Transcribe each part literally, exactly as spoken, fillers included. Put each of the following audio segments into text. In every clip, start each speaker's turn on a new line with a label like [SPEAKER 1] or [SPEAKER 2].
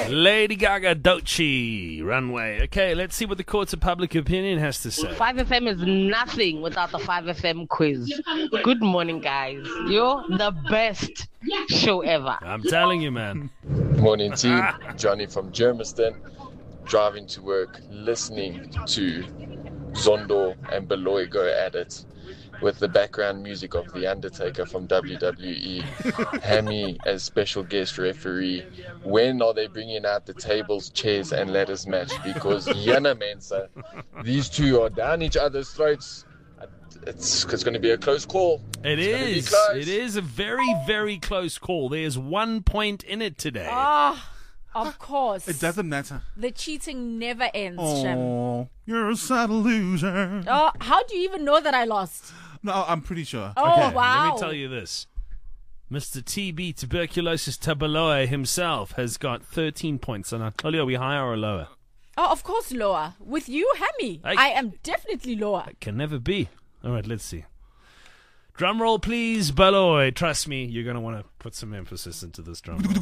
[SPEAKER 1] Lady Gaga, Doechii, Runway. Okay, let's see what the courts of public opinion has to say.
[SPEAKER 2] five F M is nothing without the five F M quiz. Good morning, guys. You're the best show ever.
[SPEAKER 1] I'm telling you, man.
[SPEAKER 3] Morning, team. Johnny from Germiston, driving to work, listening to Zondo and Beloy go at it with the background music of The Undertaker from W W E. Hammy as special guest referee. When are they bringing out the tables, chairs, and ladders match? Because Yana Mensa, these two are down each other's throats. It's, it's going to be a close call.
[SPEAKER 1] It
[SPEAKER 3] it's
[SPEAKER 1] is. It is a very, very close call. There's one point in it today.
[SPEAKER 4] Ah, of course.
[SPEAKER 5] It doesn't matter.
[SPEAKER 4] The cheating never ends, Shem.
[SPEAKER 5] Oh, you're a sad loser.
[SPEAKER 4] Oh, how do you even know that I lost?
[SPEAKER 5] No, I'm pretty sure.
[SPEAKER 4] Oh,
[SPEAKER 1] Okay,
[SPEAKER 4] wow.
[SPEAKER 1] Let me tell you this. Mister T B Tuberculosis Tabaloa himself has got thirteen points. And I tell you, are we higher or lower?
[SPEAKER 4] Oh, of course lower. With you, Hammy,
[SPEAKER 1] I-
[SPEAKER 4] I am definitely lower.
[SPEAKER 1] Can never be. All right, let's see. Drum roll, please, Baloy. Trust me, you're going to want to put some emphasis into this drum roll.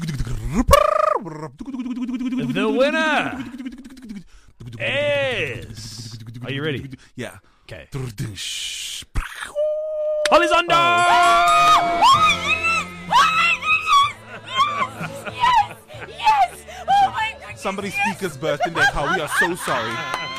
[SPEAKER 1] The winner is... Are you ready?
[SPEAKER 5] Yeah.
[SPEAKER 1] Okay.
[SPEAKER 5] Yes!
[SPEAKER 1] Holizondo!
[SPEAKER 4] Yes! Oh my goodness!
[SPEAKER 5] Somebody's speaker's burst in their car. We are so sorry.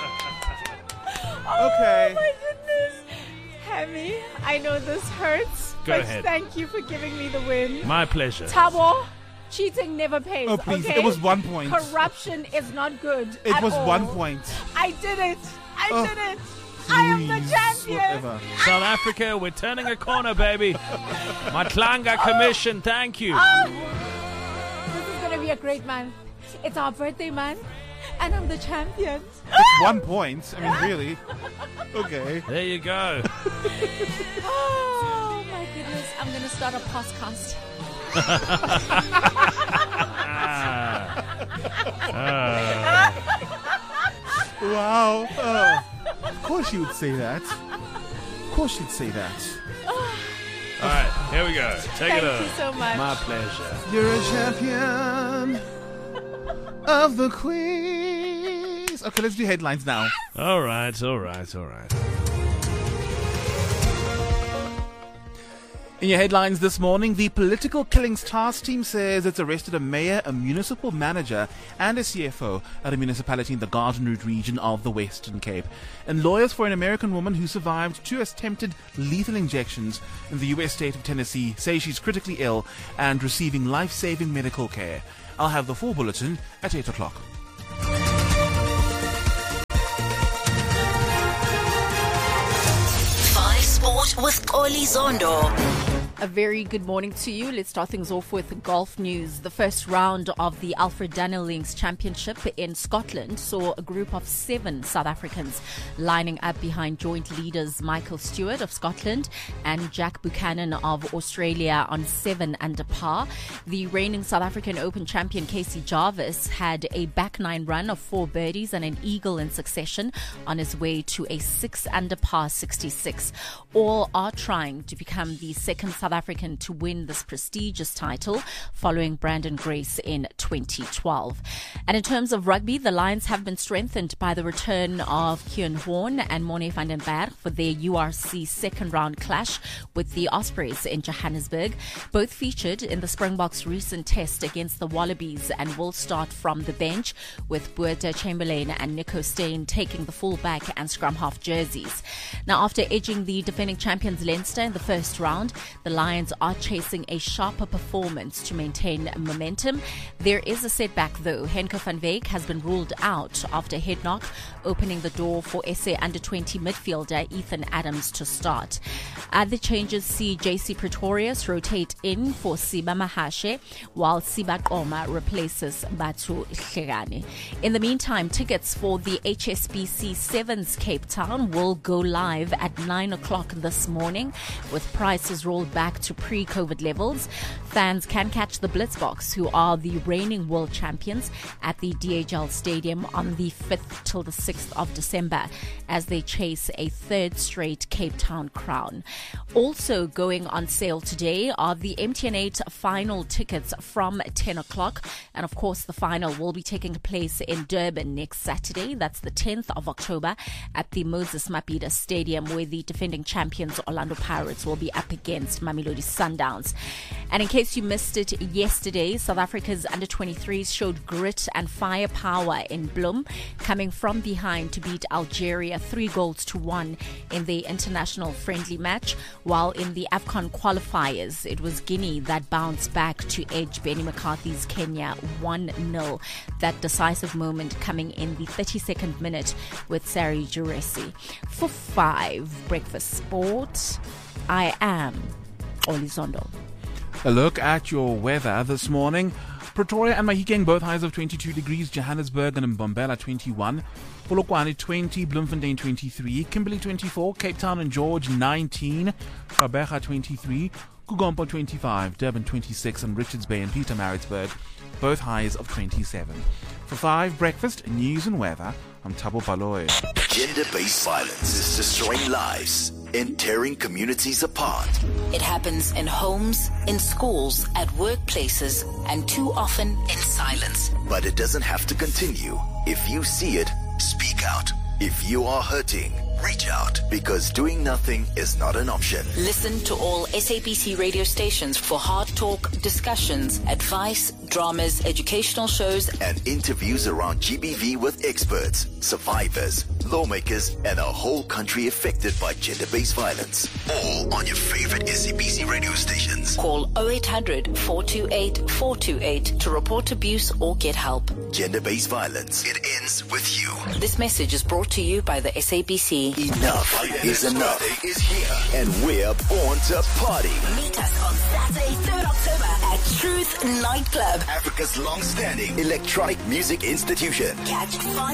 [SPEAKER 4] Oh
[SPEAKER 5] Okay.
[SPEAKER 4] my goodness! Hammy, I know this hurts,
[SPEAKER 1] Go
[SPEAKER 4] but
[SPEAKER 1] ahead.
[SPEAKER 4] thank you for giving me the win.
[SPEAKER 1] My pleasure.
[SPEAKER 4] Tabo, cheating never pays.
[SPEAKER 5] Oh, please.
[SPEAKER 4] Okay?
[SPEAKER 5] It was one point.
[SPEAKER 4] Corruption is not good.
[SPEAKER 5] It
[SPEAKER 4] at
[SPEAKER 5] was
[SPEAKER 4] all.
[SPEAKER 5] one point.
[SPEAKER 4] I did it. I
[SPEAKER 5] Oh,
[SPEAKER 4] did it. I am the
[SPEAKER 5] Please,
[SPEAKER 4] champion.
[SPEAKER 5] whatever.
[SPEAKER 1] South Africa, we're turning a corner, baby. Matlanga Commission, thank you.
[SPEAKER 4] This is going to be a great month. It's our birthday month, and I'm the champion.
[SPEAKER 5] It's one point. I mean, really. Okay.
[SPEAKER 1] There you go.
[SPEAKER 4] Oh, my goodness. I'm going to start a podcast.
[SPEAKER 5] Wow. Oh. Of course you would say that. Of course you'd say that.
[SPEAKER 1] All right, here we go. Take
[SPEAKER 4] Thank
[SPEAKER 1] it over.
[SPEAKER 4] you so much.
[SPEAKER 1] My pleasure.
[SPEAKER 5] You're a champion of the quiz. Okay, let's do headlines now.
[SPEAKER 1] All right, all right, all right.
[SPEAKER 5] In your headlines this morning, the Political Killings Task Team says it's arrested a mayor, a municipal manager, and a C F O at a municipality in the Garden Route region of the Western Cape. And lawyers for an American woman who survived two attempted lethal injections in the U S state of Tennessee say she's critically ill and receiving life-saving medical care. I'll have the full bulletin at eight o'clock.
[SPEAKER 6] Five Sport with Oli Zondo.
[SPEAKER 4] A very good morning to you. Let's start things off with golf news. The first round of the Alfred Daniel Links Championship in Scotland saw a group of seven South Africans lining up behind joint leaders Michael Stewart of Scotland and Jack Buchanan of Australia on seven under par. The reigning South African Open champion Casey Jarvis had a back nine run of four birdies and an eagle in succession on his way to a six under par sixty-six. All are trying to become the second South African to win this prestigious title following Brandon Grace in twenty twelve. And in terms of rugby, the Lions have been strengthened by the return of Kieran Horn and Morne van den Berg for their U R C second round clash with the Ospreys in Johannesburg. Both featured in the Springboks' recent test against the Wallabies and will start from the bench, with Boeta Chamberlain and Nico Steyn taking the fullback and scrum half jerseys. Now, after edging the defending champions Leinster in the first round, the Lions are chasing a sharper performance to maintain momentum. There is a setback though. Henko van Wyk has been ruled out after a head knock, opening the door for S A under twenty midfielder Ethan Adams to start. Other changes see J C Pretorius rotate in for Siba Mahashe, while Siba Oma replaces Batu Hlegane. In the meantime, tickets for the H S B C Sevens Cape Town will go live at nine o'clock this morning, with prices rolled back to pre-COVID levels. Fans can catch the Blitzboks, who are the reigning world champions, at the D H L Stadium on the fifth till the sixth of December as they chase a third straight Cape Town crown. Also going on sale today are the M T N eight final tickets from ten o'clock. And of course, the final will be taking place in Durban next Saturday. That's the tenth of October at the Moses Mabhida Stadium, where the defending champions Orlando Pirates will be up against Mamelodi Sundowns. And in case you missed it yesterday, South Africa's under twenty-threes showed grit and firepower in Bloem, coming from behind to beat Algeria three goals to one in the international friendly match, while in the AFCON qualifiers, it was Guinea that bounced back to edge Benny McCarthy's Kenya one nil. That decisive moment coming in the thirty-second minute with Sari Juresi. For five Breakfast Sport, I am Oli Zondo.
[SPEAKER 5] A look at your weather this morning. Pretoria and Mahikeng both highs of twenty-two degrees, Johannesburg and Mbombela twenty-one, Polokwane twenty, Bloemfontein twenty-three, Kimberley twenty-four, Cape Town and George nineteen, Gqeberha twenty-three, Kugompo twenty-five, Durban twenty-six, and Richards Bay and Pietermaritzburg both highs of twenty-seven. For five Breakfast, news and weather, I'm Thabo Baloyi.
[SPEAKER 7] Gender-based violence is destroying lives and tearing communities apart.
[SPEAKER 6] It happens in homes, in schools, at workplaces, and too often in silence.
[SPEAKER 7] But it doesn't have to continue. If you see it, speak out. If you are hurting, reach out, because doing nothing is not an option.
[SPEAKER 6] Listen to all S A B C radio stations for hard talk, discussions, advice, dramas, educational shows,
[SPEAKER 7] and interviews around G B V with experts, survivors, lawmakers, and a whole country affected by gender-based violence. All on your favorite S A B C radio stations.
[SPEAKER 6] Call oh eight hundred, four two eight, four two eight to report abuse or get help.
[SPEAKER 7] Gender-based violence. It ends with you.
[SPEAKER 6] This message is brought to you by the S A B C.
[SPEAKER 7] Enough is enough is here, and we're born to party.
[SPEAKER 6] Meet us on Saturday, third October at Truth Nightclub,
[SPEAKER 7] Africa's long-standing electronic music institution.
[SPEAKER 6] Catch